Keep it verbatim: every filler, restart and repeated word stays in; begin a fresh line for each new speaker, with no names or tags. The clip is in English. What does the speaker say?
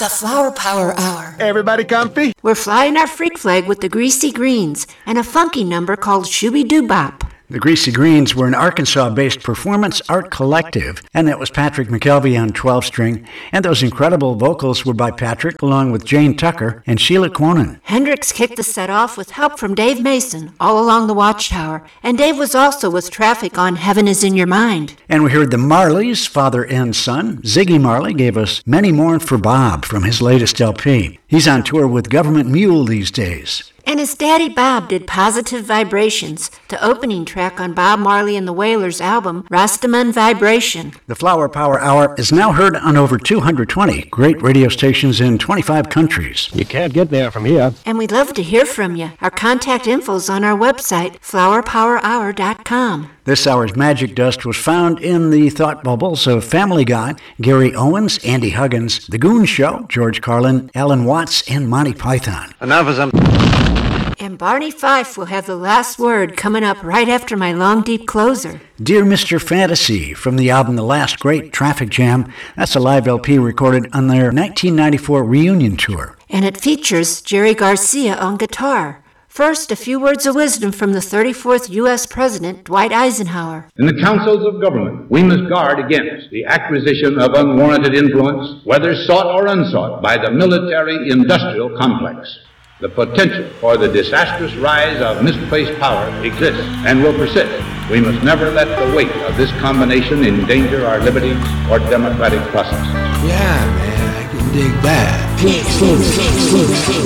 The Flower Power Hour.
Everybody comfy?
We're flying our freak flag with the Greasy Greens and a funky number called Shooby Doo Bop.
The Greasy Greens were an Arkansas-based performance art collective, and that was Patrick McKelvey on twelve-string, and those incredible vocals were by Patrick, along with Jane Tucker and Sheila Quonen.
Hendrix kicked the set off with help from Dave Mason, all along the Watchtower, and Dave was also with Traffic on Heaven is in Your Mind.
And we heard the Marleys, father and son. Ziggy Marley gave us Many More for Bob from his latest L P. He's on tour with Government Mule these days.
And his daddy Bob did Positive Vibrations, the opening track on Bob Marley and the Wailers' album, Rastaman Vibration.
The Flower Power Hour is now heard on over two hundred twenty great radio stations in twenty-five countries.
You can't get there from here.
And we'd love to hear from you. Our contact info's on our website, flower power hour dot com.
This hour's magic dust was found in the thought bubbles of Family Guy, Gary Owens, Andy Huggins, The Goon Show, George Carlin, Alan Watts, and Monty Python.
Enough is them.
And Barney Fife will have the last word coming up right after my long, deep closer.
Dear Mister Fantasy from the album The Last Great Traffic Jam. That's a live L P recorded on their nineteen ninety-four reunion tour.
And it features Jerry Garcia on guitar. First, a few words of wisdom from the thirty-fourth U S President, Dwight Eisenhower.
In the councils of government, we must guard against the acquisition of unwarranted influence, whether sought or unsought, by the military-industrial complex. The potential for the disastrous rise of misplaced power exists and will persist. We must never let the weight of this combination endanger our liberty or democratic process.
Yeah, man, I can dig that.